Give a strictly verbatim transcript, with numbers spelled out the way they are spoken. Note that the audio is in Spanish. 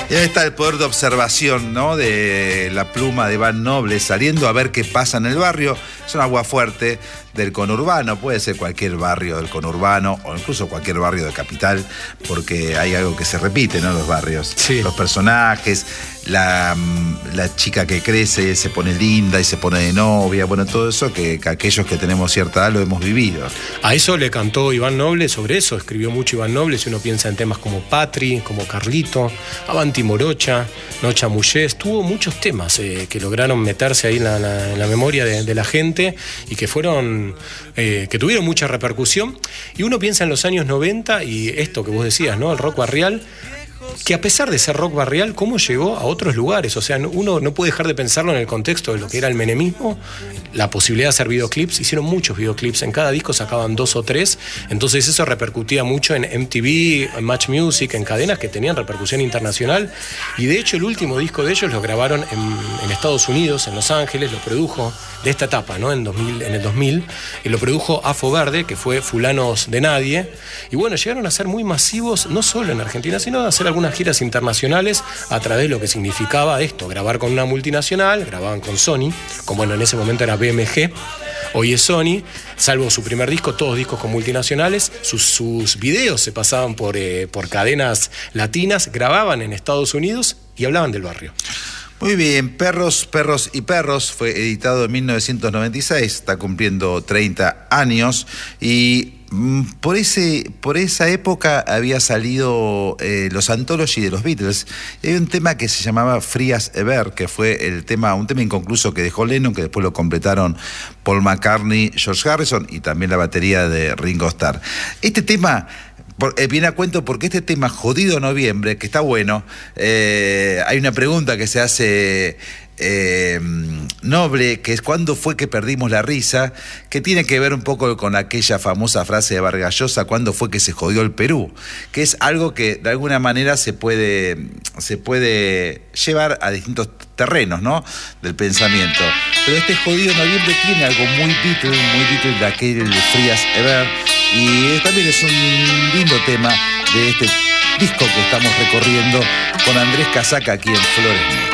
Y ahí está el poder de observación, ¿no? De la pluma de Iván Noble saliendo a ver qué pasa en el barrio. Es un aguafuerte del conurbano, puede ser cualquier barrio del conurbano o incluso cualquier barrio de capital, porque hay algo que se repite, ¿no? Los barrios, sí. Los personajes, la, la chica que crece, se pone linda y se pone de novia, bueno, todo eso que, que aquellos que tenemos cierta edad lo hemos vivido. A eso le cantó Iván Noble, sobre eso escribió mucho Iván Noble, si uno piensa en temas como Patri, como Carlito, Avanti Morocha, No Chamullés, tuvo muchos temas eh, que lograron meterse ahí en la, la, en la memoria de, de la gente y que fueron, eh, que tuvieron mucha repercusión. Y uno piensa en los años noventa y esto que vos decías, ¿no? El rock barrial, que a pesar de ser rock barrial, ¿cómo llegó a otros lugares? O sea, uno no puede dejar de pensarlo en el contexto de lo que era el menemismo, la posibilidad de hacer videoclips. Hicieron muchos videoclips, en cada disco sacaban dos o tres, entonces eso repercutía mucho en M T V, en Match Music, en cadenas que tenían repercusión internacional. Y de hecho el último disco de ellos lo grabaron en, en Estados Unidos, en Los Ángeles, lo produjo de esta etapa, ¿no? En, dos mil, en el dos mil, y lo produjo Afo Verde, que fue Fulanos de Nadie. Y bueno, llegaron a ser muy masivos, no solo en Argentina, sino a hacer algunas giras internacionales a través de lo que significaba esto, grabar con una multinacional, grababan con Sony, como bueno, en ese momento era B M G, hoy es Sony, salvo su primer disco, todos discos con multinacionales, sus, sus videos se pasaban por, eh, por cadenas latinas, grababan en Estados Unidos y hablaban del barrio. Muy bien, Perros, Perros y Perros fue editado en mil novecientos noventa y seis, está cumpliendo treinta años y Por, ese, por esa época había salido eh, los Anthology de los Beatles. Y hay un tema que se llamaba Free as a Bird, que fue el tema, un tema inconcluso que dejó Lennon, que después lo completaron Paul McCartney, George Harrison y también la batería de Ringo Starr. Este tema por, eh, viene a cuento porque este tema, Jodido Noviembre, que está bueno, eh, hay una pregunta que se hace Eh, Noble, que es ¿cuándo fue que perdimos la risa? Que tiene que ver un poco con aquella famosa frase de Vargas Llosa, ¿cuándo fue que se jodió el Perú? Que es algo que de alguna manera se puede, se puede llevar a distintos terrenos, ¿no? Del pensamiento. Pero este Jodido Noviembre tiene algo muy Beatle, muy Beatle de aquel Free as a Bird, y también es un lindo tema de este disco que estamos recorriendo con Andrés Casaca aquí en Flores.